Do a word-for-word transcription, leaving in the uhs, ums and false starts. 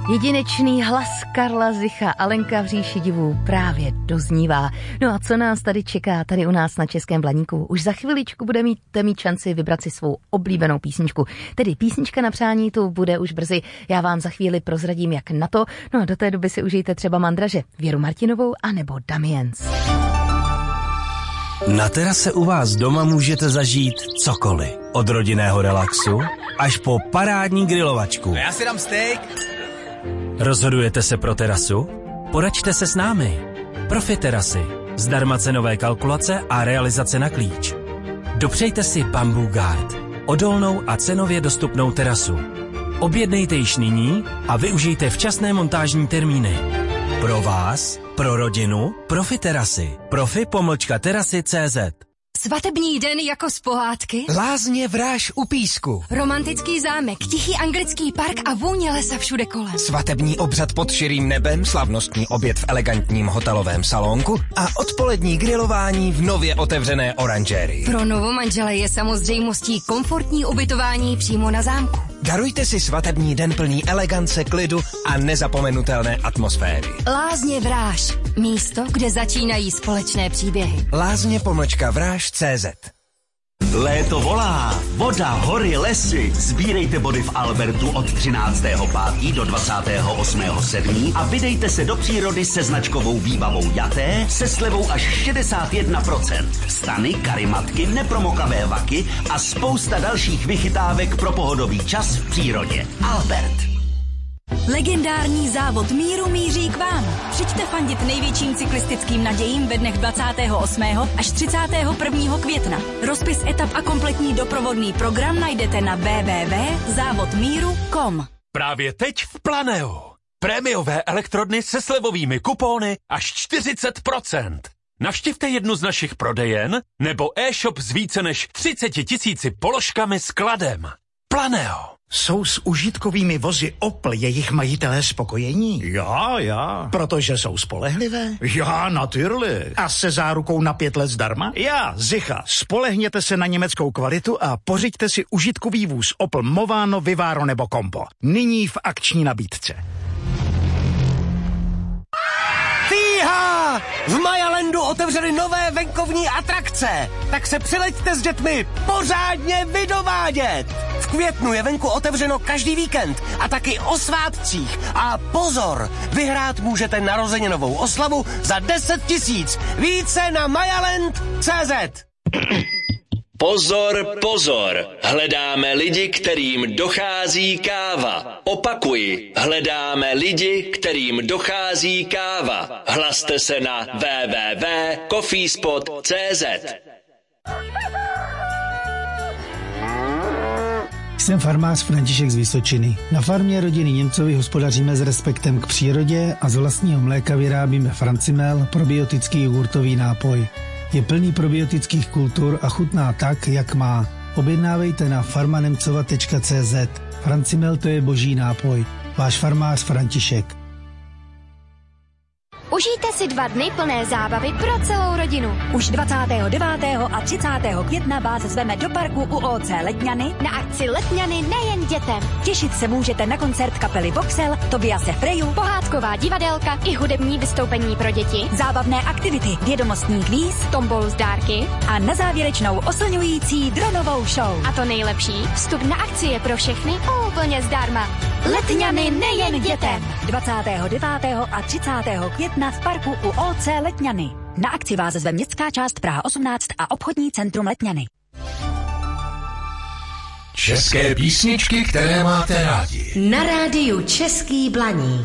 Jedinečný hlas Karla Zicha, Alenka v říši divů právě doznívá. No a co nás tady čeká, tady u nás na Českém Blaníku? Už za chviličku bude mít, mít šanci vybrat si svou oblíbenou písničku. Tedy písnička na přání tu bude už brzy. Já vám za chvíli prozradím, jak na to. No a do té doby si užijte třeba Mandraže, Věru Martinovou a nebo Damiens. Na terase u vás doma můžete zažít cokoliv. Od rodinného relaxu až po parádní grilovačku. Já si dám steak. Rozhodujete se pro terasu? Poraďte se s námi. Profi terasy. Zdarma cenové kalkulace a realizace na klíč. Dopřejte si Bamboo Guard. Odolnou a cenově dostupnou terasu. Objednejte již nyní a využijte včasné montážní termíny. Pro vás, pro rodinu, Profi terasy. Profi pomlčka terasy tečka cé zet. Svatební den jako z pohádky? Lázně Vráž u Písku. Romantický zámek, tichý anglický park a vůně lesa všude kolem. Svatební obřad pod širým nebem, slavnostní oběd v elegantním hotelovém salonku a odpolední grilování v nově otevřené oranžérii. Pro novomanžele je samozřejmostí komfortní ubytování přímo na zámku. Darujte si svatební den plný elegance, klidu a nezapomenutelné atmosféry. Lázně Vráž. Místo, kde začínají společné příběhy. Lázně pomlčka Vráž tečka cé zet. Léto volá, voda, hory, lesy. Sbírejte body v Albertu od třináctého pátého do dvacátého osmého sedmého a vydejte se do přírody se značkovou výbavou Jaté se slevou až šedesát jedna procent. Stany, karimatky, nepromokavé vaky a spousta dalších vychytávek pro pohodový čas v přírodě. Albert. Legendární závod míru míří k vám. Přijďte fandit největším cyklistickým nadějím ve dnech dvacátého osmého až třicátého prvního května. Rozpis etap a kompletní doprovodný program najdete na w w w tečka závod míru tečka com. Právě teď v Planeu. Prémiové elektrodny se slevovými kupóny až čtyřicet procent. Navštivte jednu z našich prodejen nebo e-shop s více než třicet tisíci položkami s kladem. Planeo. Jsou s užitkovými vozy Opel jejich majitelé spokojení? Já, já. Protože jsou spolehlivé? Já, natürlich. A se zárukou na pět let zdarma? Já, Zicha. Spolehněte se na německou kvalitu a pořiďte si užitkový vůz Opel Movano, Vivaro nebo Compo. Nyní v akční nabídce. Fíha! V Majalandu otevřeli nové venkovní atrakce, tak se přileďte s dětmi pořádně vydovádět. V květnu je venku otevřeno každý víkend a taky o svátcích. A pozor, vyhrát můžete narozeninovou oslavu za deset tisíc. Více na majaland tečka cé zet. Pozor, pozor, hledáme lidi, kterým dochází káva. Opakuji, hledáme lidi, kterým dochází káva. Hlaste se na w w w tečka coffeespot tečka cé zet. Jsem farmář František z Vysočiny. Na farmě rodiny Němcovi hospodaříme s respektem k přírodě a z vlastního mléka vyrábíme Francimel, probiotický jogurtový nápoj. Je plný probiotických kultur a chutná tak, jak má. Objednávejte na farmanemcova tečka cé zet. Francimel to je boží nápoj. Váš farmář František. Užijte si dva dny plné zábavy pro celou rodinu. Už dvacátého devátého a třicátého května vás zveme do parku u O C Letňany na akci Letňany nejen dětem. Těšit se můžete na koncert kapely Voxel, Tobiase Freju, pohádková divadelka i hudební vystoupení pro děti, zábavné aktivity, vědomostní kvíz, tombolu z dárky a na závěrečnou oslňující dronovou show. A to nejlepší, vstup na akci je pro všechny úplně zdarma. Letňany nejen dětem. dvacátého devátého a třicátého května v parku u O C Letňany. Na akci vás zve městská část Praha osmnáct a obchodní centrum Letňany. České písničky, které máte rádi. Na rádiu Český Blaník.